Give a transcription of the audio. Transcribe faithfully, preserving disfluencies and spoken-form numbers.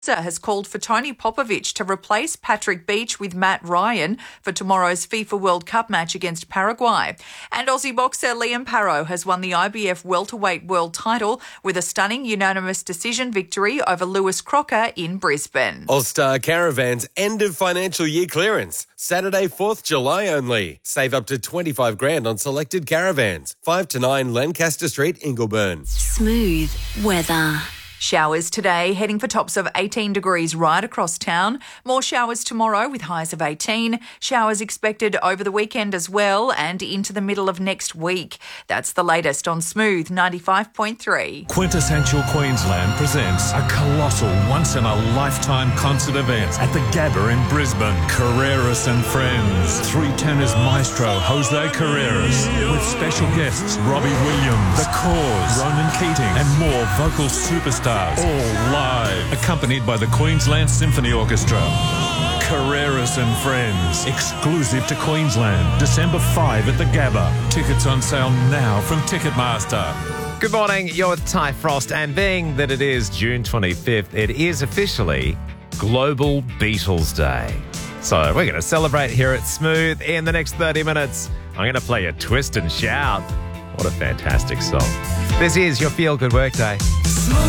has called for Tony Popovic to replace Patrick Beach with Matt Ryan for tomorrow's FIFA World Cup match against Paraguay. And Aussie boxer Liam Parrow has won the I B F welterweight world title with a stunning unanimous decision victory over Lewis Crocker in Brisbane. All-Star Caravans end of financial year clearance. Saturday, fourth of July only. Save up to twenty-five grand on selected caravans. five to nine Lancaster Street, Ingleburn. Smooth weather. Showers today, heading for tops of eighteen degrees right across town. More showers tomorrow with highs of eighteen. Showers expected over the weekend as well and into the middle of next week. That's the latest on Smooth ninety-five point three. Quintessential Queensland presents a colossal once-in-a-lifetime concert event at the Gabba in Brisbane. Carreras and Friends. Three tenors maestro Jose Carreras with special guests Robbie Williams, The Cause, Ronan Keating and more vocal superstars. All live, accompanied by the Queensland Symphony Orchestra. Carreras and Friends, exclusive to Queensland, December fifth at the Gabba. Tickets on sale now from Ticketmaster. Good morning, you're with Ty Frost, and being that it is June twenty-fifth, it is officially Global Beatles Day. So we're going to celebrate here at Smooth in the next thirty minutes. I'm going to play a Twist and Shout. What a fantastic song. This is your Feel Good Workday. Smooth.